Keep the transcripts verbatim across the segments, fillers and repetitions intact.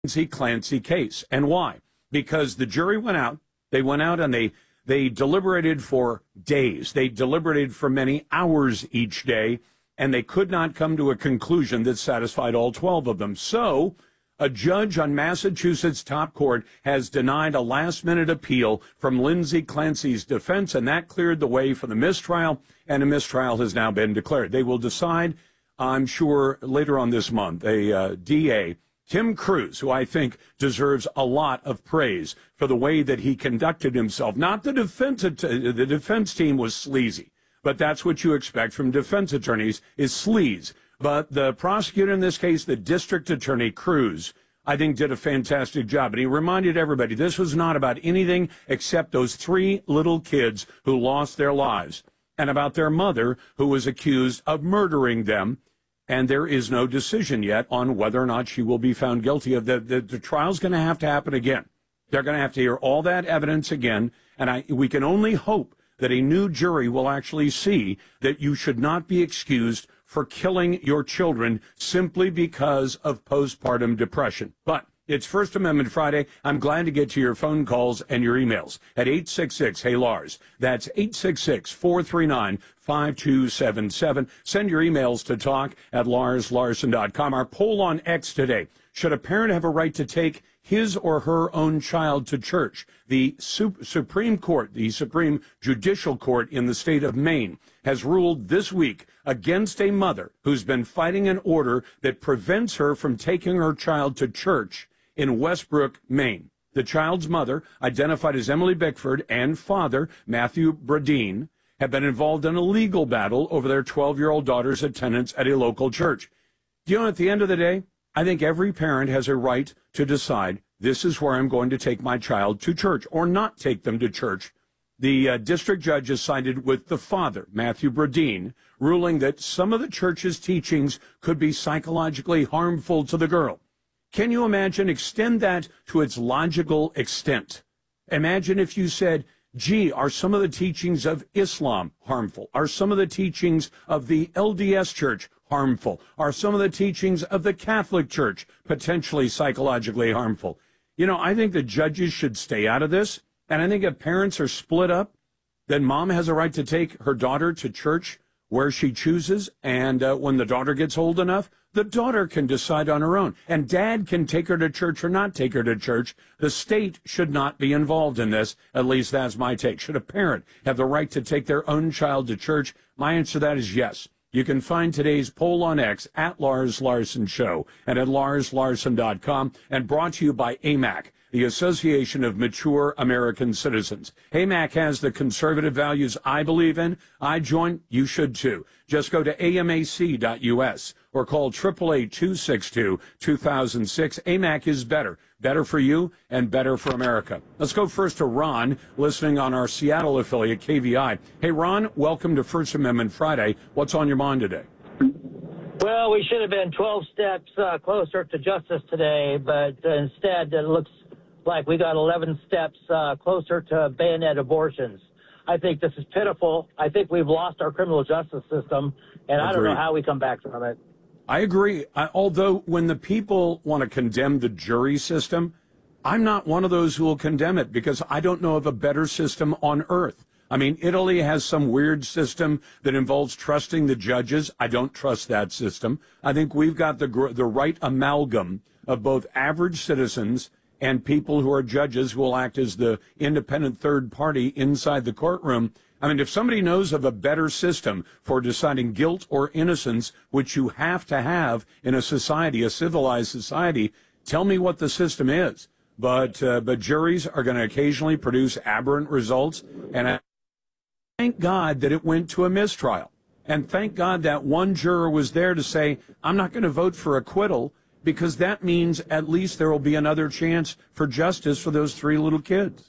Lindsay Clancy case. And why? Because the jury went out, they went out and they, they deliberated for days. They deliberated for many hours each day, and they could not come to a conclusion that satisfied all twelve of them. So a judge on Massachusetts top court has denied a last-minute appeal from Lindsay Clancy's defense, and that cleared the way for the mistrial, and a mistrial has now been declared. They will decide, I'm sure, later on this month. A uh, D A, Tim Cruz, who I think deserves a lot of praise for the way that he conducted himself. Not the defense, the defense team was sleazy, but that's what you expect from defense attorneys, is sleaze. But the prosecutor in this case, the district attorney, Cruz, I think did a fantastic job. And he reminded everybody this was not about anything except those three little kids who lost their lives, and about their mother who was accused of murdering them. And there is no decision yet on whether or not she will be found guilty of the, the, the trial's going to have to happen again. They're going to have to hear all that evidence again. And I, we can only hope that a new jury will actually see that you should not be excused for killing your children simply because of postpartum depression. But it's First Amendment Friday. I'm glad to get to your phone calls and your emails at eight six six, hey Lars. That's eight six six, four three nine, five two seven seven. Send your emails to talk at lars larson dot com. Our poll on X today: should a parent have a right to take his or her own child to church? The Sup- Supreme Court, the Supreme Judicial Court in the state of Maine, has ruled this week against a mother who's been fighting an order that prevents her from taking her child to church in Westbrook, Maine. The child's mother, identified as Emily Bickford, and father, Matthew Bradeen, have been involved in a legal battle over their twelve-year-old daughter's attendance at a local church. You know, at the end of the day, I think every parent has a right to decide, this is where I'm going to take my child to church, or not take them to church. The uh, district judge has sided with the father, Matthew Bradeen, ruling that some of the church's teachings could be psychologically harmful to the girl. Can you imagine? Extend that to its logical extent. Imagine if you said, gee, are some of the teachings of Islam harmful? Are some of the teachings of the L D S Church harmful? Are some of the teachings of the Catholic Church potentially psychologically harmful? You know, I think the judges should stay out of this. And I think if parents are split up, then mom has a right to take her daughter to church where she chooses. And uh, when the daughter gets old enough, the daughter can decide on her own. And dad can take her to church or not take her to church. The state should not be involved in this. At least that's my take. Should a parent have the right to take their own child to church? My answer to that is yes. You can find today's poll on X at Lars Larson Show and at lars larson dot com, and brought to you by A M A C, the Association of Mature American Citizens. A M A C has the conservative values I believe in. I join. You should too. Just go to A M A C dot U S or call eight eight eight, two six two, two thousand six. A M A C is better. Better for you and better for America. Let's go first to Ron, listening on our Seattle affiliate, K V I. Hey, Ron, welcome to First Amendment Friday. What's on your mind today? Well, we should have been twelve steps uh, closer to justice today, but uh, instead it looks like we got eleven steps uh, closer to bayonet abortions. I think this is pitiful. I think we've lost our criminal justice system, and Agreed. I don't know how we come back from it. I agree. I, although when the people want to condemn the jury system, I'm not one of those who will condemn it, because I don't know of a better system on earth. I mean, Italy has some weird system that involves trusting the judges. I don't trust that system. I think we've got the the right amalgam of both average citizens and people who are judges who will act as the independent third party inside the courtroom. I mean, if somebody knows of a better system for deciding guilt or innocence, which you have to have in a society, a civilized society, tell me what the system is. But uh, but juries are going to occasionally produce aberrant results, and I thank God that it went to a mistrial. And thank God that one juror was there to say, I'm not going to vote for acquittal, because that means at least there will be another chance for justice for those three little kids.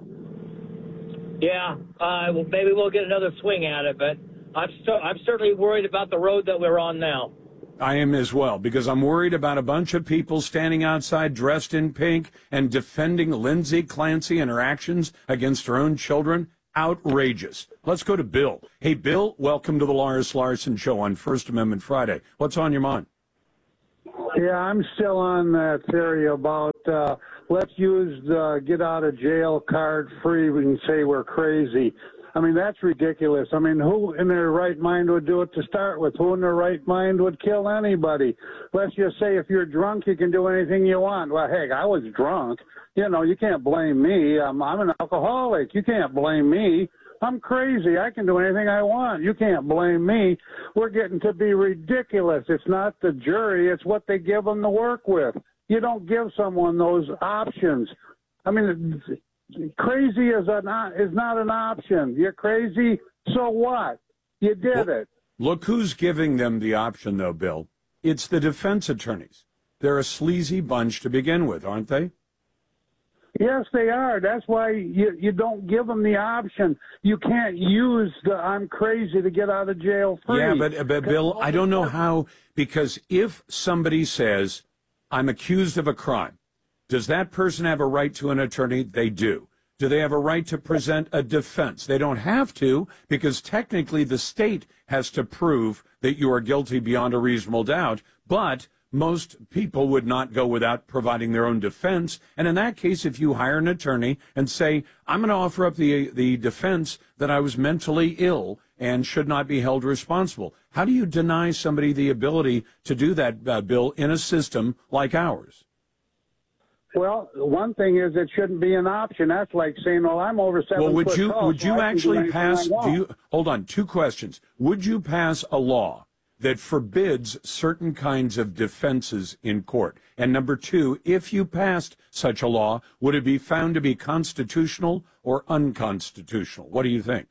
Yeah, uh, well, maybe we'll get another swing at it, but I'm, st- I'm certainly worried about the road that we're on now. I am as well, because I'm worried about a bunch of people standing outside dressed in pink and defending Lindsay Clancy and her actions against her own children. Outrageous. Let's go to Bill. Hey, Bill, welcome to the Lars Larson Show on First Amendment Friday. What's on your mind? Yeah, I'm still on that theory about uh, let's use the get out of jail card free. We can say we're crazy. I mean, that's ridiculous. I mean, who in their right mind would do it to start with? Who in their right mind would kill anybody? Let's just say if you're drunk, you can do anything you want. Well, heck, I was drunk. You know, you can't blame me. I'm, I'm an alcoholic. You can't blame me. I'm crazy. I can do anything I want. You can't blame me. We're getting to be ridiculous. It's not the jury. It's what they give them to work with. You don't give someone those options. I mean, crazy is, an, is not an option. You're crazy, so what? You did well, it. Look who's giving them the option, though, Bill. It's the defense attorneys. They're a sleazy bunch to begin with, aren't they? Yes, they are. That's why you, you don't give them the option. You can't use the I'm crazy to get out of jail free. Yeah, but, but Bill, I don't know how, because if somebody says, I'm accused of a crime, does that person have a right to an attorney? They do. Do they have a right to present a defense? They don't have to, because technically the state has to prove that you are guilty beyond a reasonable doubt, but most people would not go without providing their own defense. And in that case, if you hire an attorney and say, I'm going to offer up the the defense that I was mentally ill and should not be held responsible, how do you deny somebody the ability to do that, uh, Bill, in a system like ours? Well, one thing is it shouldn't be an option. That's like saying, well, I'm over seven well, would foot you, tall, would so you I can actually do anything pass, I want. do you, hold on, two questions. Would you pass a law that forbids certain kinds of defenses in court? And number two, if you passed such a law, would it be found to be constitutional or unconstitutional? What do you think?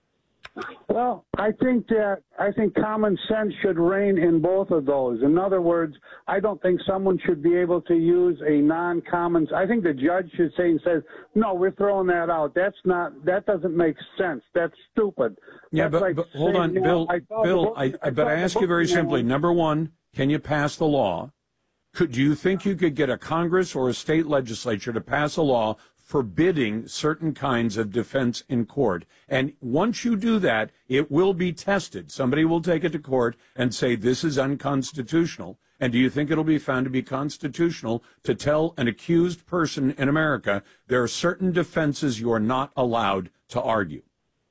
Well, I think that I think common sense should reign in both of those. In other words, I don't think someone should be able to use a non-common. I think the judge should say and says, "No, we're throwing that out. That's not. That doesn't make sense. That's stupid." Yeah, That's but, like but hold saying, on, you know, Bill. I saw Bill, the book- I, I but saw I the ask you book very man. simply. Number one, can you pass the law? Could do you think you could get a Congress or a state legislature to pass a law forbidding certain kinds of defense in court? And once you do that, it will be tested. Somebody will take it to court and say this is unconstitutional. And do you think it'll be found to be constitutional to tell an accused person in America there are certain defenses you are not allowed to argue?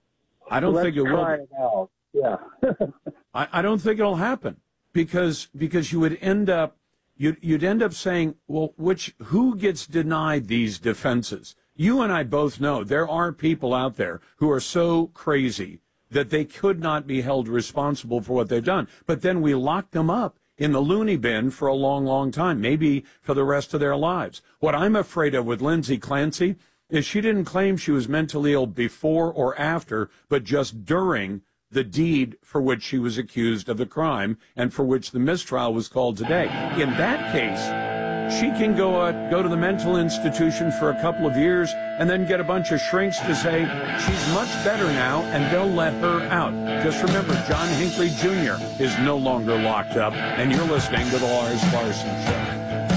I don't Let's think it will. try it out. Yeah. I, I don't think it'll happen because because you would end up you'd you'd end up saying, well, which who gets denied these defenses? You and I both know there are people out there who are so crazy that they could not be held responsible for what they've done. But then we lock them up in the loony bin for a long, long time, maybe for the rest of their lives. What I'm afraid of with Lindsay Clancy is she didn't claim she was mentally ill before or after, but just during the deed for which she was accused of the crime and for which the mistrial was called today. In that case, she can go uh, go to the mental institution for a couple of years and then get a bunch of shrinks to say she's much better now, and they'll let her out. Just remember, John Hinckley Junior is no longer locked up, and you're listening to the Lars Larson Show.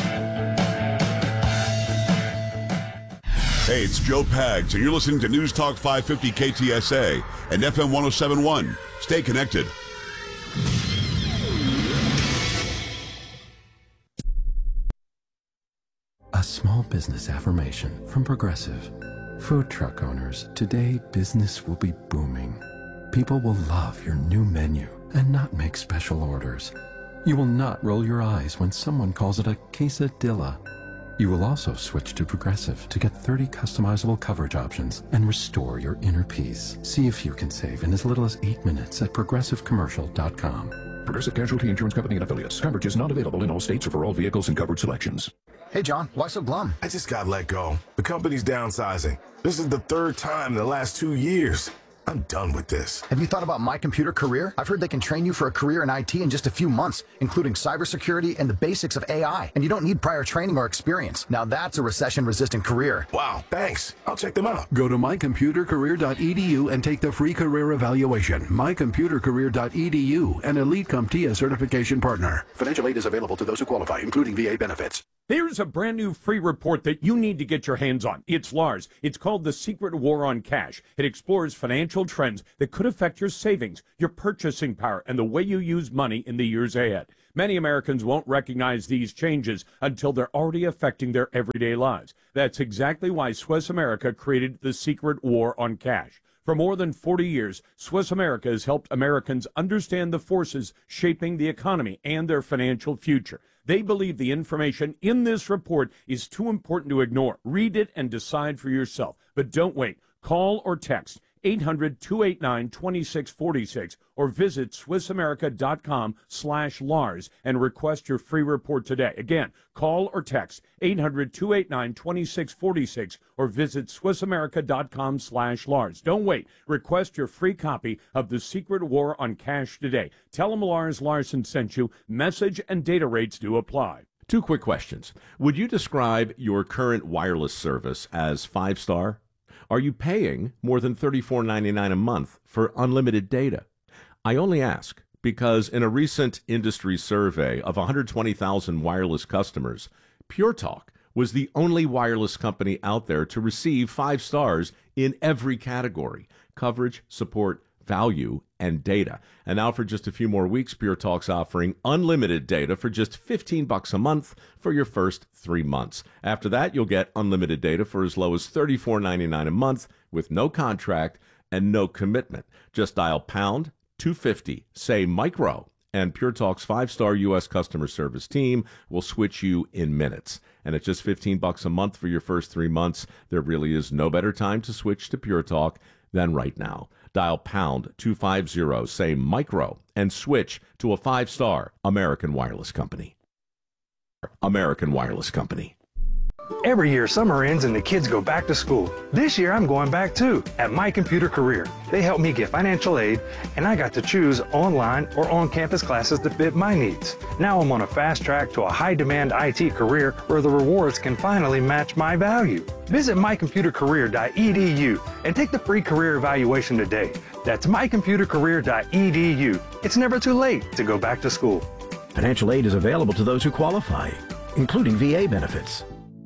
Hey, it's Joe Pags, and you're listening to News Talk five fifty K T S A and F M one oh seven point one. Stay connected. A small business affirmation from Progressive. Food truck owners, today business will be booming. People will love your new menu and not make special orders. You will not roll your eyes when someone calls it a quesadilla. You will also switch to Progressive to get thirty customizable coverage options and restore your inner peace. See if you can save in as little as eight minutes at progressive commercial dot com. Progressive Casualty Insurance Company and Affiliates. Coverage is not available in all states or for all vehicles and covered selections. Hey, John, why so glum? I just got let go. The company's downsizing. This is the third time in the last two years. I'm done with this. Have you thought about My Computer Career? I've heard they can train you for a career in I T in just a few months, including cybersecurity and the basics of A I. And you don't need prior training or experience. Now that's a recession-resistant career. Wow, thanks. I'll check them out. Go to my computer career dot e d u and take the free career evaluation. my computer career dot e d u, an Elite CompTIA certification partner. Financial aid is available to those who qualify, including V A benefits. There's a brand new free report that you need to get your hands on. It's Lars. It's called The Secret War on Cash. It explores financial financial trends that could affect your savings, your purchasing power, and the way you use money in the years ahead. Many Americans won't recognize these changes until they're already affecting their everyday lives. That's exactly why Swiss America created the Secret War on Cash. For more than forty years, Swiss America has helped Americans understand the forces shaping the economy and their financial future. They believe the information in this report is too important to ignore. Read it and decide for yourself. But don't wait. Call or text eight hundred, two eight nine, two six four six or visit swiss america dot com slash Lars and request your free report today. Again, call or text eight hundred, two eight nine, two six four six or visit swiss america dot com slash Lars. Don't wait. Request your free copy of The Secret War on Cash today. Tell them Lars Larson sent you. Message and data rates do apply. Two quick questions. Would you describe your current wireless service as five-star? Are you paying more than thirty-four ninety-nine a month for unlimited data? I only ask because in a recent industry survey of one hundred twenty thousand wireless customers, Pure Talk was the only wireless company out there to receive five stars in every category: coverage, support, value, and data. And now for just a few more weeks, Pure Talk's offering unlimited data for just fifteen bucks a month for your first three months. After that, you'll get unlimited data for as low as thirty-four ninety-nine a month with no contract and no commitment. Just dial pound two fifty, say micro, and Pure Talk's five-star U S customer service team will switch you in minutes. And at just fifteen bucks a month for your first three months, there really is no better time to switch to Pure Talk than right now. Dial pound two fifty, say micro, and switch to a five-star American Wireless Company. American Wireless Company. Every year, summer ends and the kids go back to school. This year, I'm going back too, at My Computer Career. They helped me get financial aid, and I got to choose online or on-campus classes that fit my needs. Now I'm on a fast track to a high-demand I T career where the rewards can finally match my value. Visit my computer career dot e d u and take the free career evaluation today. That's my computer career dot e d u. It's never too late to go back to school. Financial aid is available to those who qualify, including V A benefits.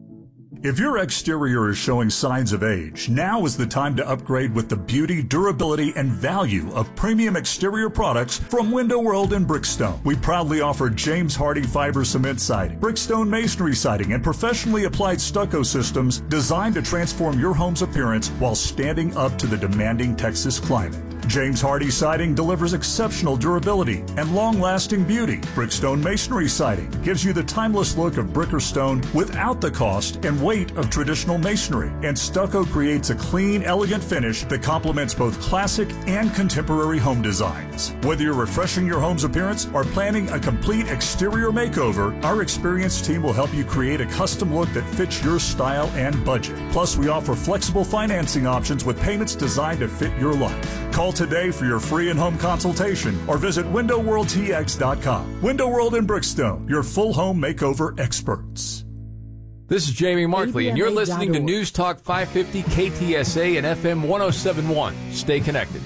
If your exterior is showing signs of age, now is the time to upgrade with the beauty, durability, and value of premium exterior products from Window World and Brickstone. We proudly offer James Hardie fiber cement siding, Brickstone masonry siding, and professionally applied stucco systems designed to transform your home's appearance while standing up to the demanding Texas climate. James Hardie siding delivers exceptional durability and long-lasting beauty. Brickstone masonry siding gives you the timeless look of brick or stone without the cost and weight of traditional masonry. And stucco creates a clean, elegant finish that complements both classic and contemporary home designs. Whether you're refreshing your home's appearance or planning a complete exterior makeover, our experienced team will help you create a custom look that fits your style and budget. Plus, we offer flexible financing options with payments designed to fit your life. Call today for your free in-home consultation or visit window world t x dot com. Window World and Brickstone, your full home makeover experts. This is Jamie Markley, and you're listening to News Talk five fifty K T S A and F M one oh seven point one. Stay connected.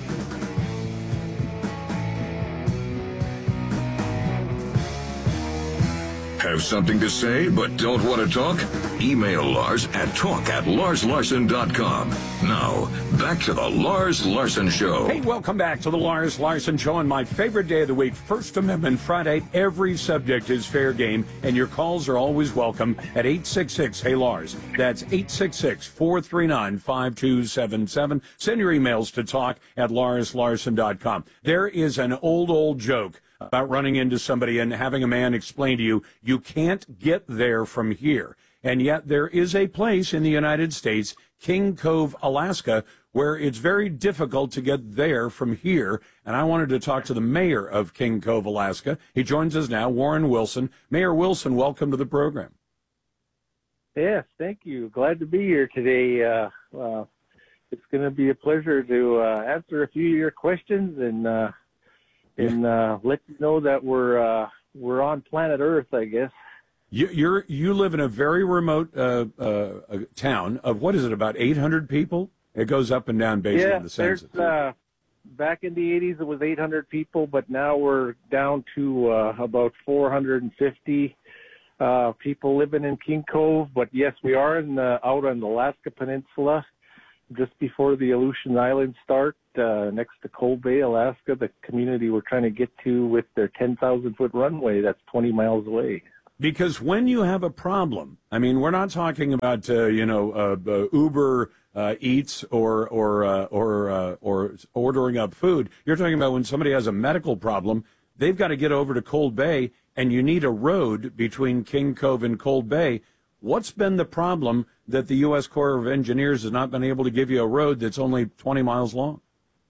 Have something to say but don't want to talk? Email Lars at talk at lars larson dot com. Now, back to the Lars Larson Show. Hey, welcome back to the Lars Larson Show on my favorite day of the week, First Amendment Friday. Every subject is fair game, and your calls are always welcome at eight six six, hey Lars. That's eight six six, four three nine, five two seven seven. Send your emails to talk at lars larson dot com. There is an old, old joke about running into somebody and having a man explain to you, you can't get there from here. And yet there is a place in the United States, King Cove, Alaska, where it's very difficult to get there from here. And I wanted to talk to the mayor of King Cove, Alaska. He joins us now, Warren Wilson. Mayor Wilson, welcome to the program. Yes, thank you. Glad to be here today. Uh, uh, it's going to be a pleasure to uh, answer a few of your questions and uh, and uh, let you know that we're uh, we're on planet Earth, I guess. You, you're you live in a very remote uh, uh, town of, what is it, about eight hundred people? It goes up and down based yeah, on the census. There's, uh, back in the eighties, it was eight hundred people, but now we're down to uh, about four hundred fifty uh, people living in King Cove. But yes, we are in the, out on the Alaska Peninsula, just before the Aleutian Islands start. uh, next to Cold Bay, Alaska, the community we're trying to get to with their ten thousand foot runway that's twenty miles away. Because when you have a problem, I mean, we're not talking about uh, you know uh, uh, Uber uh, Eats or or uh, or uh, or ordering up food. You're talking about when somebody has a medical problem, they've got to get over to Cold Bay, and you need a road between King Cove and Cold Bay. What's been the problem that the U S Corps of Engineers has not been able to give you a road that's only twenty miles long?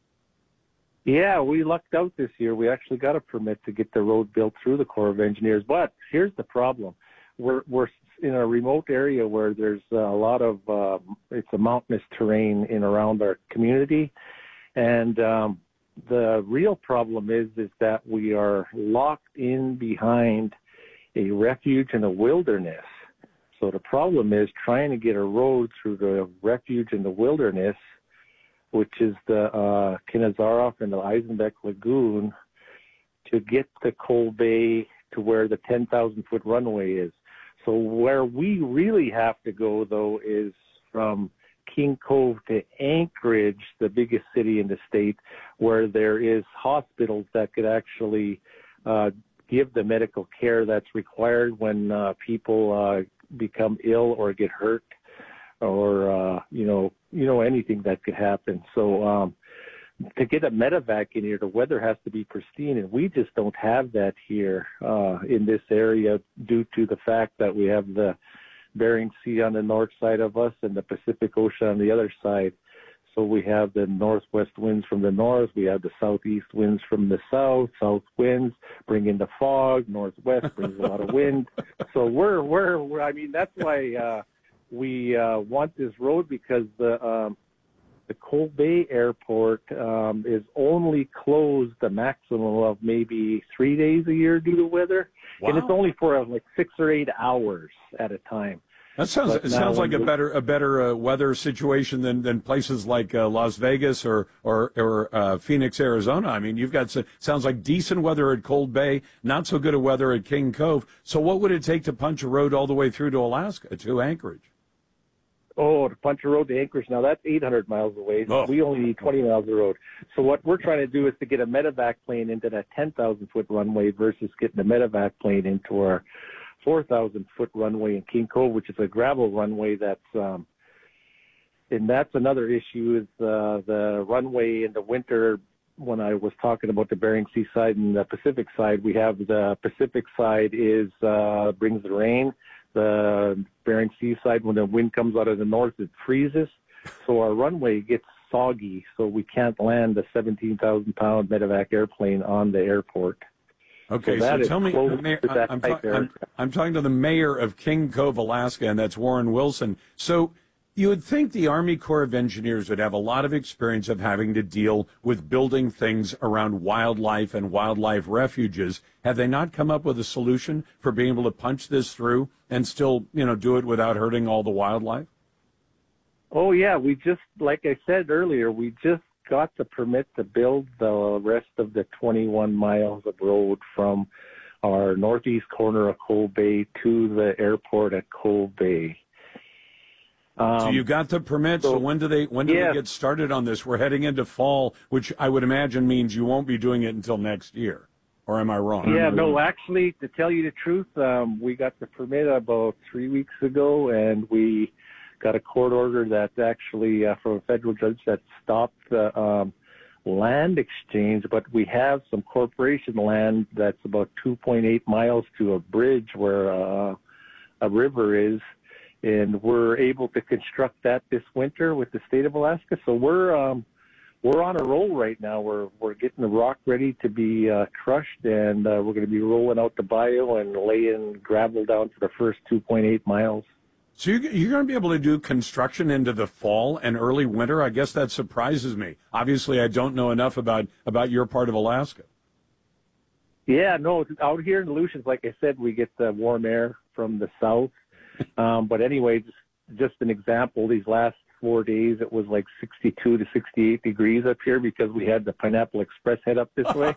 Yeah, we lucked out this year. We actually got a permit to get the road built through the Corps of Engineers. But here's the problem. We're we're in a remote area where there's a lot of, uh, it's a mountainous terrain in around our community. And um, the real problem is, is that we are locked in behind a refuge in the wilderness. So the problem is trying to get a road through the refuge in the wilderness, which is the uh, Kinnazaroff and the Eisenbeck Lagoon, to get to Cold Bay to where the ten thousand foot runway is. So where we really have to go, though, is from King Cove to Anchorage, the biggest city in the state, where there is hospitals that could actually uh, give the medical care that's required when uh, people uh, become ill or get hurt, or uh, you know, you know, anything that could happen. So um, to get a medevac in here, the weather has to be pristine, and we just don't have that here uh, in this area due to the fact that we have the Bering Sea on the north side of us and the Pacific Ocean on the other side. So we have the northwest winds from the north, we have the southeast winds from the south, south winds bring in the fog, northwest brings a lot of wind. So we're, we're, we're I mean, that's why uh, we uh, want this road, because the um, the Cold Bay Airport um, is only closed a maximum of maybe three days a year due to weather. Wow. And it's only for uh, like six or eight hours at a time. That sounds But it now sounds like a when- better a better uh, weather situation than, than places like uh, Las Vegas or or, or uh, Phoenix, Arizona. I mean, you've got s- sounds like decent weather at Cold Bay, not so good a weather at King Cove. So what would it take to punch a road all the way through to Alaska, to Anchorage? Oh, to punch a road to Anchorage, now that's eight hundred miles away. Oh. We only need twenty miles of road. So what we're trying to do is to get a medevac plane into that ten thousand foot runway versus getting a medevac plane into our four thousand foot runway in King Cove, which is a gravel runway. That's um, and that's another issue, is uh, the runway in the winter. When I was talking about the Bering Sea side and the Pacific side, we have the Pacific side is uh, brings the rain. The Bering Sea side, when the wind comes out of the north, it freezes. So our runway gets soggy, so we can't land a seventeen thousand pound medevac airplane on the airport. Okay, So so, that is tell me, close Mayor, to that I'm, type ta- I'm, I'm talking to the mayor of King Cove, Alaska, and that's Warren Wilson. So you would think the Army Corps of Engineers would have a lot of experience of having to deal with building things around wildlife and wildlife refuges. Have they not come up with a solution for being able to punch this through and still, you know, do it without hurting all the wildlife? Oh, yeah. We just, like I said earlier, we just got the permit to build the rest of the twenty-one miles of road from our northeast corner of Cold Bay to the airport at Cold Bay. Um, so you got the permit. So, so when do they when do yeah. they get started on this? We're heading into fall, which I would imagine means you won't be doing it until next year. Or am I wrong? Yeah, no, actually, to tell you the truth, um, we got the permit about three weeks ago, and we got a court order that actually uh, from a federal judge that stopped the um, land exchange, but we have some corporation land that's about two point eight miles to a bridge where uh, a river is, and we're able to construct that this winter with the state of Alaska. So we're um, we're on a roll right now. We're we're getting the rock ready to be uh, crushed, and uh, we're going to be rolling out the bio and laying gravel down for the first two point eight miles. So you're, you're going to be able to do construction into the fall and early winter? I guess that surprises me. Obviously, I don't know enough about, about your part of Alaska. Yeah, no, out here in Aleutians, like I said, we get the warm air from the south. Um, but anyway, just, just an example, these last four days, it was like sixty-two to sixty-eight degrees up here because we had the Pineapple Express head up this way.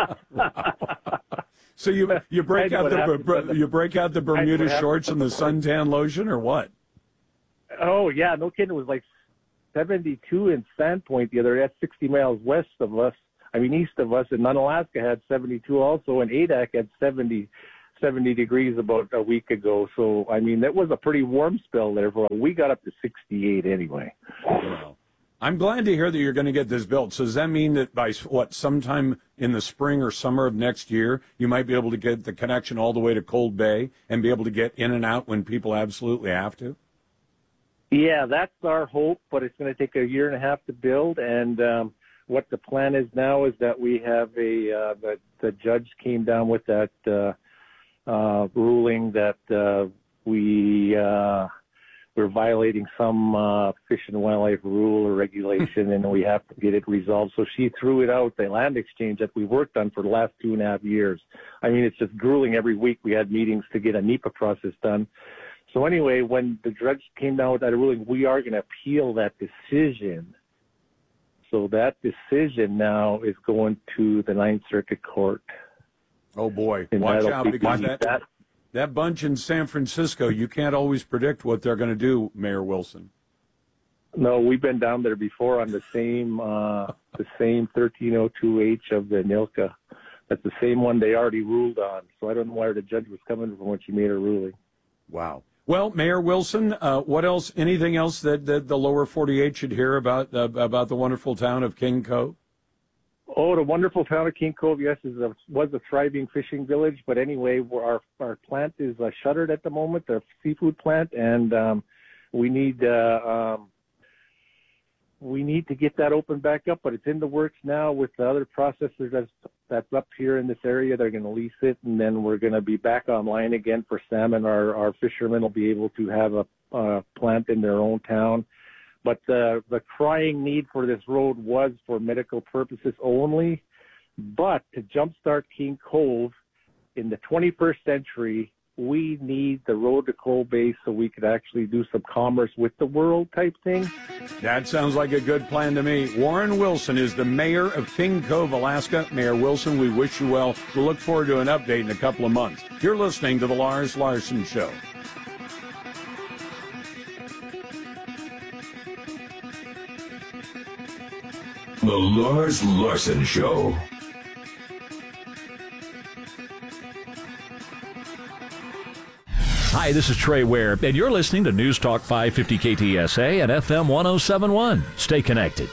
So you you break out the you break out the Bermuda shorts and the suntan lotion, or what? Oh yeah, no kidding. It was like seventy-two in Sandpoint the other day. That's sixty miles west of us. I mean, east of us. And Unalaska had seventy-two also, and A D A C had seventy, seventy degrees about a week ago. So, I mean, that was a pretty warm spell there. For we got up to sixty-eight anyway. Wow. I'm glad to hear that you're going to get this built. So does that mean that by, what, sometime in the spring or summer of next year, you might be able to get the connection all the way to Cold Bay and be able to get in and out when people absolutely have to? Yeah, that's our hope, but it's going to take a year and a half to build. And um, what the plan is now is that we have a uh, the, the judge came down with that uh, uh, ruling that uh, we uh, we're violating some uh, fish and wildlife rule or regulation, and we have to get it resolved. So she threw it out, the land exchange that we worked on for the last two and a half years. I mean, it's just grueling. Every week we had meetings to get a NEPA process done. So anyway, when the judge came down with that ruling, we are going to appeal that decision. So that decision now is going to the Ninth Circuit Court. Oh, boy. And Watch out, because that, that, that bunch in San Francisco, you can't always predict what they're going to do, Mayor Wilson. No, we've been down there before on the same uh, the same thirteen oh two H of the NILCA. That's the same one they already ruled on. So I don't know where the judge was coming from when she made her ruling. Wow. Well, Mayor Wilson, uh, what else, anything else that, that the lower forty-eight should hear about uh, about the wonderful town of King Cove? Oh, the wonderful town of King Cove, yes, is a, was a thriving fishing village. But anyway, our our plant is uh, shuttered at the moment, the seafood plant, and um, we need uh, um, we need to get that opened back up. But it's in the works now with the other processors that's, that's up here in this area. They're going to lease it, and then we're going to be back online again for salmon. Our our fishermen will be able to have a uh, plant in their own town. But uh, the crying need for this road was for medical purposes only. But to jumpstart King Cove in the twenty-first century, we need the road to Cold Bay so we could actually do some commerce with the world type thing. That sounds like a good plan to me. Warren Wilson is the mayor of King Cove, Alaska. Mayor Wilson, we wish you well. We'll look forward to an update in a couple of months. You're listening to The Lars Larson Show. The Lars Larson Show. Hi, this is Trey Ware, and you're listening to News Talk five fifty K T S A and F M one oh seven point one. Stay connected.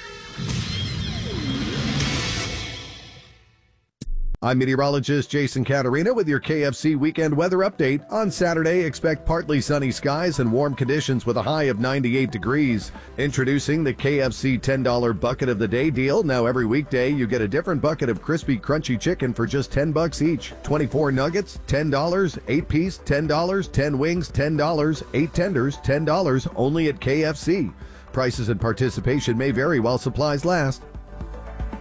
I'm meteorologist Jason Caterina with your K F C weekend weather update. On Saturday, expect partly sunny skies and warm conditions with a high of ninety-eight degrees. Introducing the K F C ten dollar Bucket of the Day deal. Now every weekday, you get a different bucket of crispy, crunchy chicken for just ten bucks each. twenty-four nuggets, ten dollars. eight piece, ten dollars. ten wings, ten dollars. eight tenders, ten dollars. Only at K F C. Prices and participation may vary while supplies last.